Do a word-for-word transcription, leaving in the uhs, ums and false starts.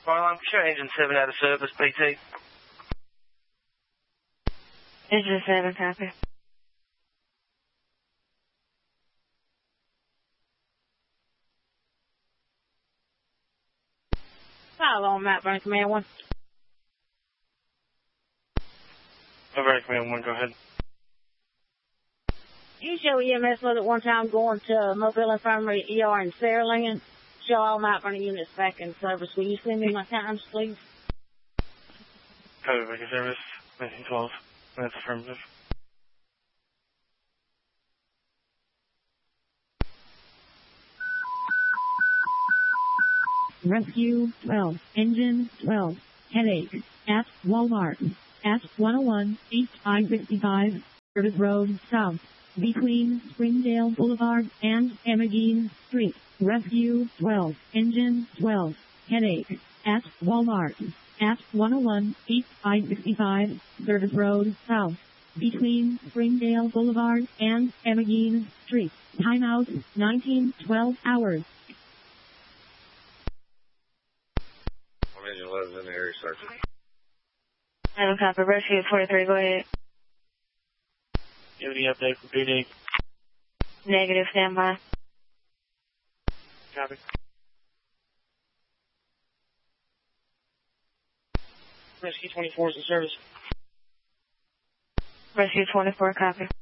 Fire alarm, show engine seven out of service, P T. Engine seven, copy. Fire alarm, Mount Vernon Command one. Mount Vernon Command one, go ahead. You show E M S load at one time going to Mobile Infirmary E R in Fairland. Show all Mount Vernon units back in service. Will you send me my times, please? Code back in service, nineteen twelve. That's affirmative. Rescue twelve, engine twelve, headache, at Walmart, at one oh one, East I sixty-five, Service Road South, between Springdale Boulevard and Emmeline Street. Rescue twelve, engine twelve, headache, at Walmart, at one oh one, East I sixty-five, Service Road South, between Springdale Boulevard and Emmeline Street. Timeout, nineteen twelve hours. Engine eleven in the area, sir. Seven, copy. Rescue twenty-three, go ahead. You have any update from P D? Negative, standby. Copy. Rescue twenty-four is in service. Rescue twenty-four, copy.